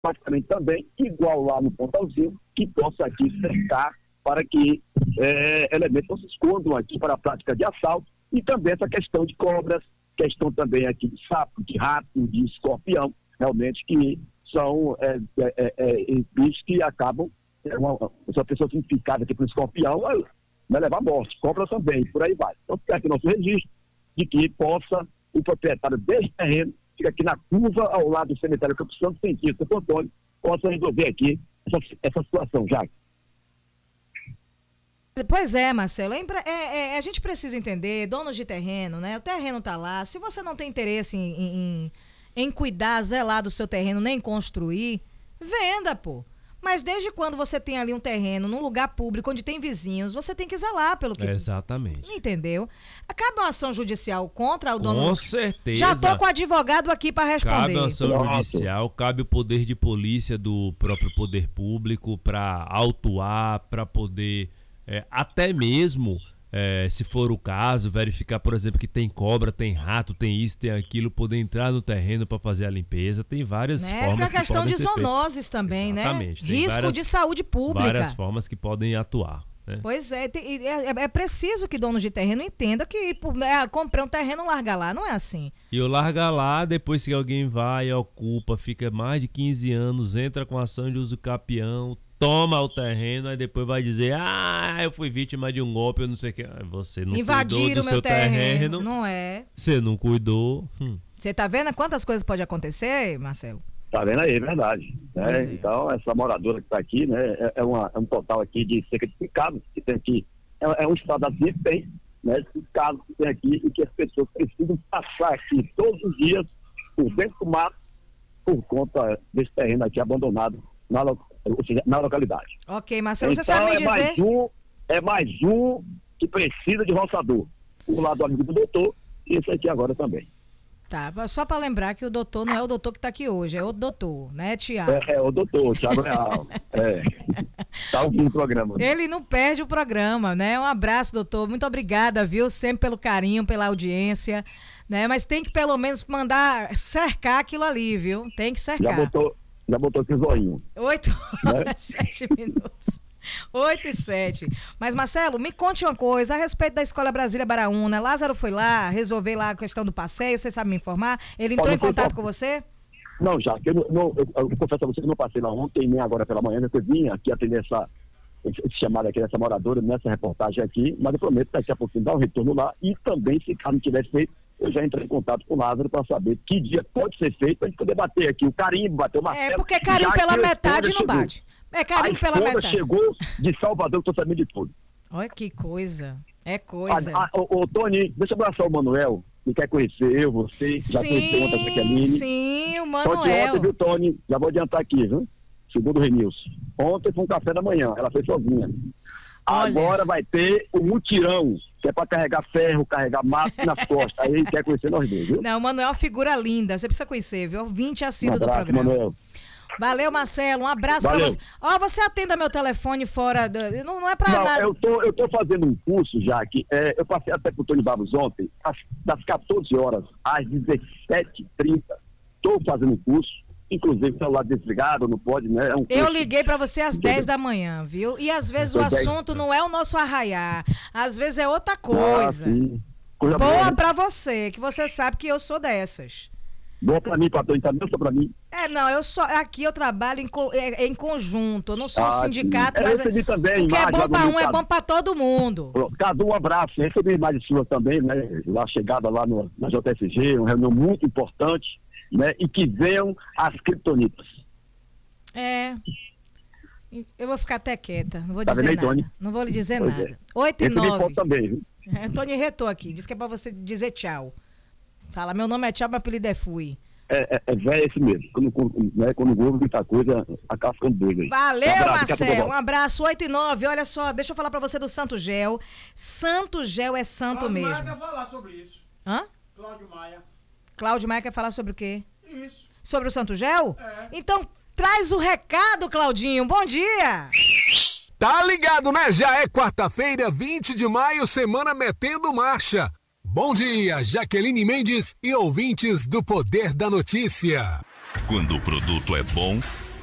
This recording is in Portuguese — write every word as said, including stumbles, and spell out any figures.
praticamente também, igual lá no Pontalzinho, que possa aqui cercar para que é, elementos não se escondam aqui para a prática de assalto, e também essa questão de cobras, questão também aqui de sapo, de rato, de escorpião, realmente que são é, é, é, bichos que acabam, é uma, uma pessoa significada aqui para o escorpião, vai, vai levar morte, cobra também, por aí vai. Então fica aqui nosso registro de que possa o proprietário desse terreno, fica aqui na curva ao lado do cemitério Campo Santo, sentido Santo Antônio, possa resolver aqui essa, essa situação, já. Pois é, Marcelo, é, é, a gente precisa entender, donos de terreno, né? O terreno está lá, se você não tem interesse em, em, em cuidar, zelar do seu terreno, nem construir, venda, pô. Mas desde quando você tem ali um terreno num lugar público, onde tem vizinhos, você tem que zelar pelo que... Exatamente. Entendeu? Cabe uma ação judicial contra o dono... Com certeza. Já tô com o advogado aqui para responder. Cabe uma ação judicial, cabe o poder de polícia do próprio poder público para autuar, para poder... É, até mesmo, é, se for o caso, verificar, por exemplo, que tem cobra, tem rato, tem isso, tem aquilo, poder entrar no terreno para fazer a limpeza. Tem várias né? formas que questão podem de ser zoonoses feitas. também, Exatamente. né? Tem Risco várias, de saúde pública. Várias formas que podem atuar. Né? Pois é, tem, é, é preciso que donos de terreno entendam que é, comprei um terreno, larga lá, não é assim. E o larga lá, depois que alguém vai, ocupa, fica mais de quinze anos, entra com ação de uso capião, toma o terreno, aí depois vai dizer, ah, eu fui vítima de um golpe, eu não sei o que. Você não Invadiram cuidou do meu seu terreno, terreno, não é? Você não cuidou. Hum. Você tá vendo quantas coisas podem acontecer, Marcelo? Tá vendo aí, é verdade. Né? É. Então, essa moradora que está aqui, né, é, é, uma, é um total aqui de cerca de cinco casos que tem aqui. É, é um estado assim que tem, né, cinco casos que tem aqui e que as pessoas precisam passar aqui todos os dias por dentro do mato por conta desse terreno aqui abandonado na, ou seja, na localidade. Ok, Marcelo, então, você sabe me é dizer... Mais um, é mais um que precisa de roçador. O lado do amigo do doutor e esse aqui agora também. Tá, só para lembrar que o doutor não é o doutor que está aqui hoje, é o doutor, né, Tiago? É, é o doutor, Tiago Real. é. Tá ouvindo o programa. Ele não perde o programa, né? Um abraço, doutor. Muito obrigada, viu? Sempre pelo carinho, pela audiência, né? Mas tem que pelo menos mandar cercar aquilo ali, viu? Tem que cercar. Já botou, já botou aqui o zoinho. Oito horas, sete minutos. Oito e sete. Mas, Marcelo, me conte uma coisa a respeito da Escola Brasília Baraúna. Lázaro foi lá, resolver lá a questão do passeio, você sabe me informar? Ele entrou Pode em contato com você? Não, já, que eu, não, não, eu, eu confesso a você que eu não passei lá ontem, nem agora pela manhã, eu vim aqui atender essa, esse chamado aqui dessa moradora, nessa reportagem aqui, mas eu prometo que daqui a pouquinho dar um retorno lá e também, se caso não tivesse feito, eu já entrei em contato com o Lázaro para saber que dia pode ser feito para a gente poder bater aqui o carimbo, bater o martelo. É, porque carimbo pela metade não chegou. Bate. É carimbo pela metade. A chegou de Salvador, que eu tô sabendo de tudo. Olha que coisa, é coisa. A, a, ô, ô, Tony, deixa eu abraçar o Manuel, que quer conhecer eu, você, que já conheceu ontem a Jaqueline. Sim, o Manuel. Ontem, ontem, viu, Tony? Já vou adiantar aqui, viu? Segundo o Renilson. Ontem foi um café da manhã, ela foi sozinha. Olha. Agora vai ter o mutirão, que é pra carregar ferro, carregar mato nas costas. Aí ele quer conhecer nós dois, viu? Não, o Manuel é uma figura linda, você precisa conhecer, viu? vinte assíduo um abraço, do programa. Manuel. Valeu, Marcelo. Um abraço Valeu. pra você. Ó, oh, você atenda meu telefone fora. Do... Não, não é pra não, nada. Eu tô, eu tô fazendo um curso já que é, eu passei até pro Tony Barros ontem, às, das quatorze horas às dezessete e trinta. Tô fazendo um curso, inclusive o celular desligado, não pode, né? É um eu liguei pra você às dez da manhã, viu? E às vezes o assunto não é o nosso arraiar. Às vezes é outra coisa. Ah, sim. Coisa boa boa pra você, que você sabe que eu sou dessas. Boa pra mim, pra Tony, também só pra mim. É, não, eu só, aqui eu trabalho em, é, em conjunto, eu não sou ah, um sindicato, sim. mas eu recebi também, o que imagem, é bom pra um Cadu, é bom pra todo mundo. Cadu, um abraço, eu recebi imagem sua também, né, lá chegada lá no, na J S G, uma reunião muito importante, né, e que venham as criptonitas. É, eu vou ficar até quieta, não vou tá dizer aí, nada, Tony? não vou lhe dizer pois nada. É. Oito e nove. também, viu? É, Tony retou aqui, disse que é pra você dizer tchau. Fala, meu nome é tchau, meu apelido é Fui. É, é, é velho esse mesmo. Quando, quando, né, quando o muita coisa, acaba ficando doido aí. Valeu, um abraço, Marcelo. Um abraço, oito e nove. Olha só, deixa eu falar pra você do Santo Gel. Santo Gel é santo Cláudio mesmo. Maia quer falar sobre isso. Hã? Cláudio Maia. Cláudio Maia quer falar sobre o quê? Isso. Sobre o Santo Gel? É. Então, traz o recado, Claudinho. Bom dia. Tá ligado, né? Já é quarta-feira, vinte de maio, semana metendo marcha. Bom dia, Jaqueline Mendes e ouvintes do Poder da Notícia. Quando o produto é bom,